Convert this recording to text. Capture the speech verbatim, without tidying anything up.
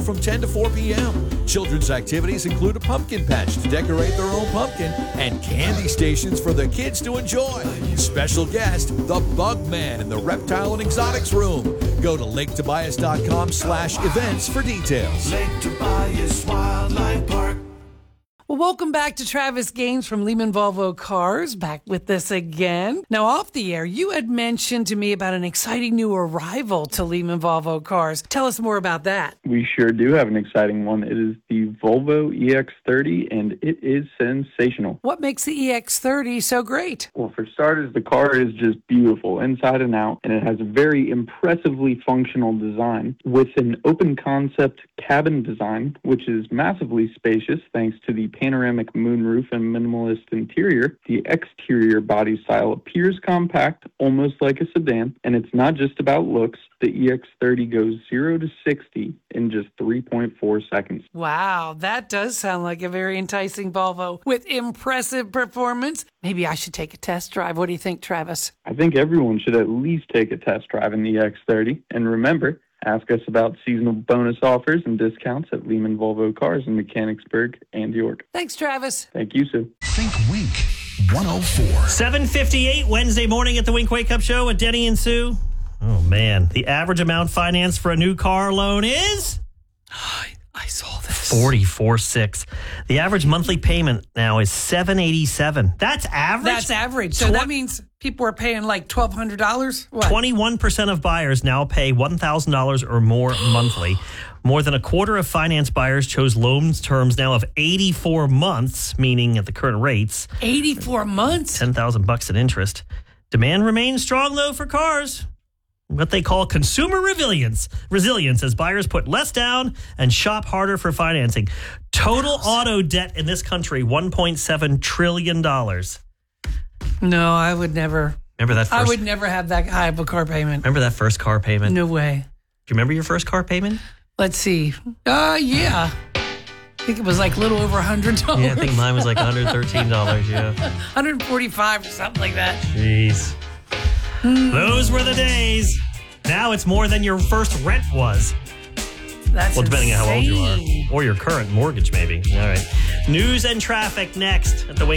from ten to four p.m. Children's activities include a pumpkin patch to decorate their own pumpkin and candy stations for the kids to enjoy. Special guest, the Bug Man in the Reptile and Exotics Room. Go to lake tobias dot com slash events for details. Lake Tobias Wildlife Park. Well, welcome back to Travis Gaines from Lehman Volvo Cars, back with us again. Now, off the air, you had mentioned to me about an exciting new arrival to Lehman Volvo Cars. Tell us more about that. We sure do have an exciting one. It is the Volvo E X thirty, and it is sensational. What makes the E X thirty so great? Well, for starters, the car is just beautiful inside and out, and it has a very impressively functional design with an open concept cabin design, which is massively spacious thanks to the panoramic moonroof and minimalist interior. The exterior body style appears compact, almost like a sedan, and it's not just about looks. The E X thirty goes zero to sixty in just three point four seconds. Wow, that does sound like a very enticing Volvo with impressive performance. Maybe I should take a test drive. What do you think, Travis? I think everyone should at least take a test drive in the E X thirty. And remember, ask us about seasonal bonus offers and discounts at Lehman Volvo Cars in Mechanicsburg and York. Thanks, Travis. Thank you, Sue. Think Wink one oh four. seven fifty-eight Wednesday morning at the Wink Wake Up Show with Denny and Sue. Oh, man. The average amount financed for a new car loan is? I saw this. forty-four six. The average monthly payment now is seven eighty-seven. That's average? That's average. So Tw- that means people are paying like twelve hundred dollars? What? twenty-one percent of buyers now pay one thousand dollars or more monthly. More than a quarter of finance buyers chose loans terms now of eighty-four months, meaning at the current rates, eighty-four months? ten thousand bucks in interest. Demand remains strong, though, for cars. What they call consumer resilience, resilience as buyers put less down and shop harder for financing. Total auto debt in this country, one point seven trillion dollars. No, I would never. Remember that first? I would never have that high of a car payment. Remember that first car payment? No way. Do you remember your first car payment? Let's see. Uh, yeah. I think it was like a little over one hundred dollars. Yeah, I think mine was like one hundred thirteen dollars, yeah. one hundred forty-five dollars or something like that. Jeez. Those were the days. Now it's more than your first rent was. That's well, depending insane. on how old you are. Or your current mortgage, maybe. All right. News and traffic next at the Wake